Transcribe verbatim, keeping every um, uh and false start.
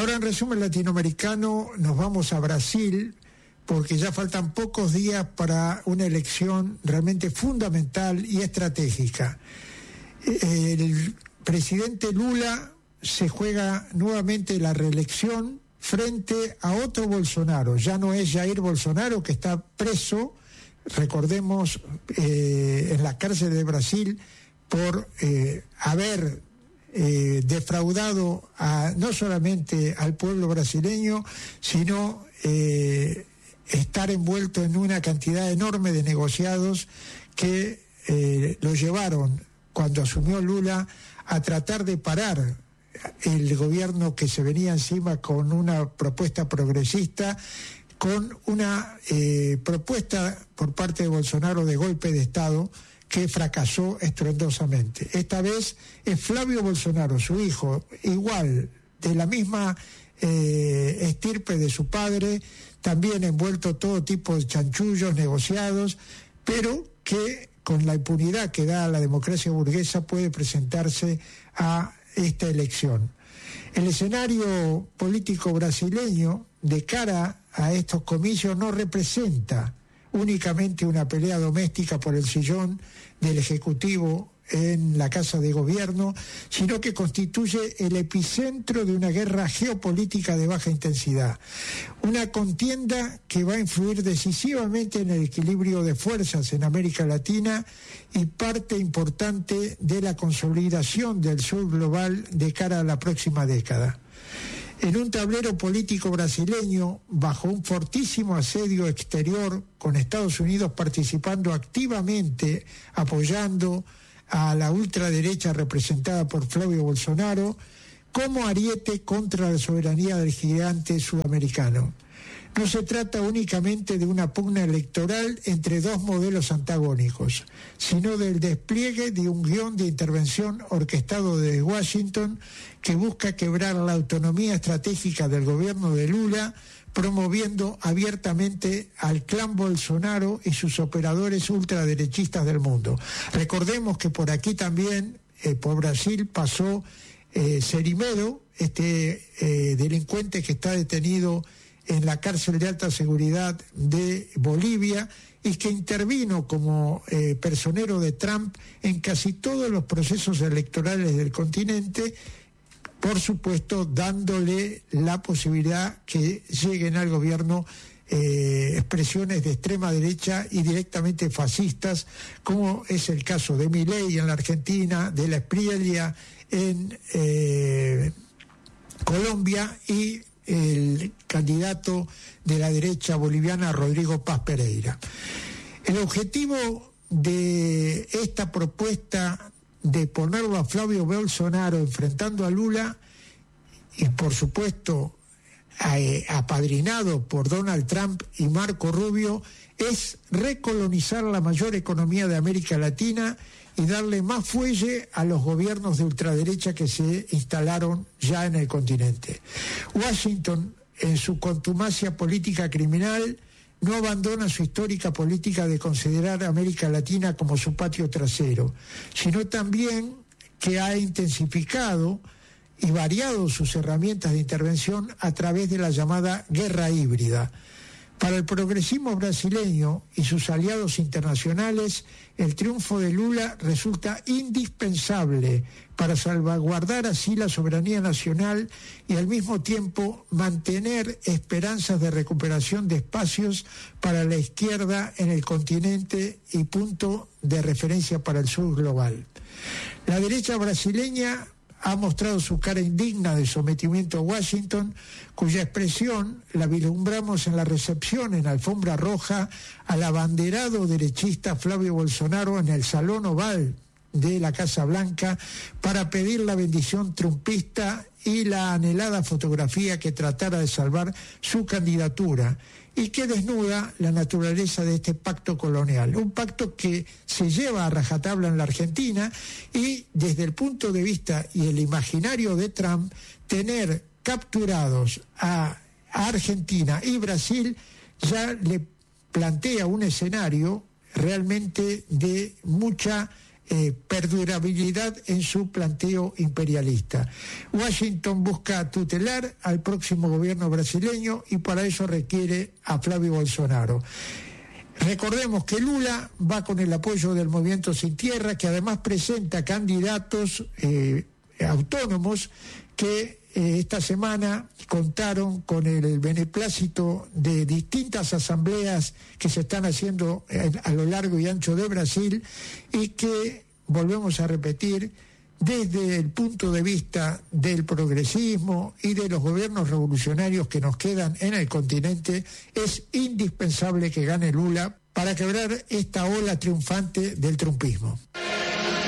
Ahora, en resumen latinoamericano, nos vamos a Brasil, porque ya faltan pocos días para una elección realmente fundamental y estratégica. El presidente Lula se juega nuevamente la reelección frente a otro Bolsonaro. Ya no es Jair Bolsonaro, que está preso, recordemos, eh, en la cárcel de Brasil por eh, haber eh, defraudado a, no solamente al pueblo brasileño, sino eh, estar envuelto en una cantidad enorme de negociados que eh, lo llevaron, cuando asumió Lula, a tratar de parar el gobierno que se venía encima con una propuesta progresista, con una eh, propuesta por parte de Bolsonaro de golpe de Estado que fracasó estruendosamente. Esta vez es Flavio Bolsonaro, su hijo, igual, de la misma eh, estirpe de su padre, también envuelto todo tipo de chanchullos negociados, pero que con la impunidad que da la democracia burguesa puede presentarse a esta elección. El escenario político brasileño de cara a estos comicios no representa únicamente una pelea doméstica por el sillón del Ejecutivo en la Casa de Gobierno, sino que constituye el epicentro de una guerra geopolítica de baja intensidad. Una contienda que va a influir decisivamente en el equilibrio de fuerzas en América Latina y parte importante de la consolidación del sur global de cara a la próxima década. En un tablero político brasileño, bajo un fortísimo asedio exterior, con Estados Unidos participando activamente, apoyando a la ultraderecha representada por Flavio Bolsonaro, como ariete contra la soberanía del gigante sudamericano. No se trata únicamente de una pugna electoral entre dos modelos antagónicos, sino del despliegue de un guión de intervención orquestado desde Washington que busca quebrar la autonomía estratégica del gobierno de Lula, promoviendo abiertamente al clan Bolsonaro y sus operadores ultraderechistas del mundo. Recordemos que por aquí también, eh, por Brasil, pasó eh, Cerimedo, este eh, delincuente que está detenido en la cárcel de alta seguridad de Bolivia y que intervino como eh, personero de Trump en casi todos los procesos electorales del continente, por supuesto dándole la posibilidad que lleguen al gobierno eh, expresiones de extrema derecha y directamente fascistas, como es el caso de Milei en la Argentina, de la Sprieglia en eh, Colombia y el candidato de la derecha boliviana, Rodrigo Paz Pereira. El objetivo de esta propuesta de ponerlo a Flavio Bolsonaro enfrentando a Lula, y por supuesto apadrinado por Donald Trump y Marco Rubio, es recolonizar la mayor economía de América Latina y darle más fuelle a los gobiernos de ultraderecha que se instalaron ya en el continente. Washington, en su contumacia política criminal, no abandona su histórica política de considerar a América Latina como su patio trasero, sino también que ha intensificado y variado sus herramientas de intervención a través de la llamada guerra híbrida. Para el progresismo brasileño y sus aliados internacionales, el triunfo de Lula resulta indispensable para salvaguardar así la soberanía nacional y al mismo tiempo mantener esperanzas de recuperación de espacios para la izquierda en el continente y punto de referencia para el sur global. La derecha brasileña ha mostrado su cara indigna de sometimiento a Washington, cuya expresión la vislumbramos en la recepción en alfombra roja al abanderado derechista Flavio Bolsonaro en el Salón Oval de la Casa Blanca para pedir la bendición trumpista y la anhelada fotografía que tratara de salvar su candidatura y que desnuda la naturaleza de este pacto colonial, un pacto que se lleva a rajatabla en la Argentina y desde el punto de vista y el imaginario de Trump, tener capturados a, a Argentina y Brasil ya le plantea un escenario realmente de mucha eh, perdurabilidad en su planteo imperialista. Washington busca tutelar al próximo gobierno brasileño y para eso requiere a Flavio Bolsonaro. Recordemos que Lula va con el apoyo del Movimiento Sin Tierra, que además presenta candidatos eh, autónomos que eh, esta semana contaron con el beneplácito de distintas asambleas que se están haciendo a lo largo y ancho de Brasil y que, volvemos a repetir, desde el punto de vista del progresismo y de los gobiernos revolucionarios que nos quedan en el continente, es indispensable que gane Lula para quebrar esta ola triunfante del trumpismo.